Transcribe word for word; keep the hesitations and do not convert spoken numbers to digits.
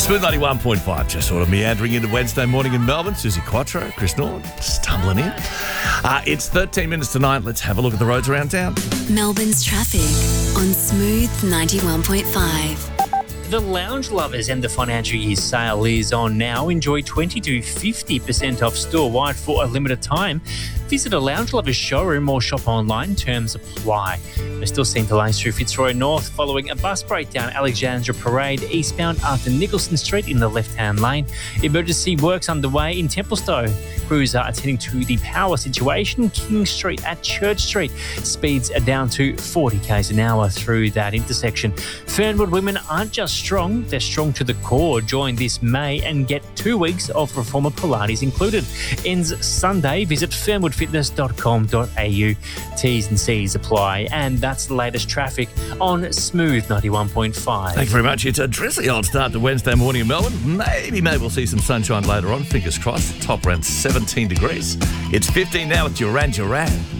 Smooth ninety-one point five, just sort of meandering into Wednesday morning in Melbourne. Susie Quattro, Chris Norton, stumbling in. Uh, it's thirteen minutes to nine. Let's have a look at the roads around town. Melbourne's traffic on Smooth ninety-one point five. The lounge lovers and the financial year sale is on now. Enjoy twenty to fifty percent off store-wide for a limited time. Visit a Lounge Lovers showroom or shop online. Terms apply. We're still seeing delays through Fitzroy North following a bus breakdown. Alexandra Parade eastbound after Nicholson Street in the left-hand lane. Emergency works underway in Templestowe. Crews are attending to the power situation. King Street at Church Street. Speeds are down to forty kays an hour through that intersection. Fernwood women aren't just strong, they're strong to the core. Join this May and get two weeks of Reformer Pilates included. Ends Sunday. Visit fernwood fitness dot com dot a u. T's and C's apply. And that's the latest traffic on Smooth ninety-one point five. Thank you very much. It's a drizzly old start to Wednesday morning in Melbourne. Maybe, maybe we'll see some sunshine later on. Fingers crossed. Top around seventeen degrees. It's fifteen now with Duran Duran.